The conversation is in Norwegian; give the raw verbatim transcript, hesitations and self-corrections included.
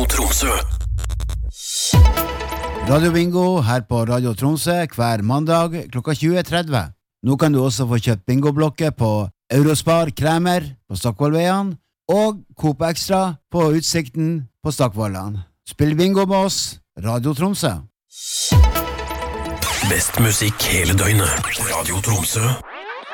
Radio Tromsø. Radio Bingo her på Radio Tromsø hver mandag klokka tjue tretti. Nå kan du også få kjøpt bingoblokker på Eurospar Kremer på Stokkvollveien og Coop Extra på Utsikten på Stokkvollan. Spill bingo med oss, Radio Tromsø. Best musikk hele døgnet. Radio Tromsø.